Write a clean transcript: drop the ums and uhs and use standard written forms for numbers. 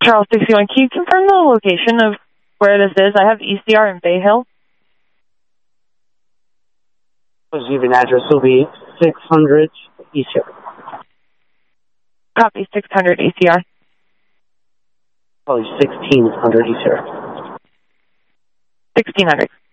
Charles 61, can you confirm the location of where this is? I have ECR in Bay Hill. Even address will be 600 ECR. Copy 600 ECR. Probably 1600 ECR. 1600.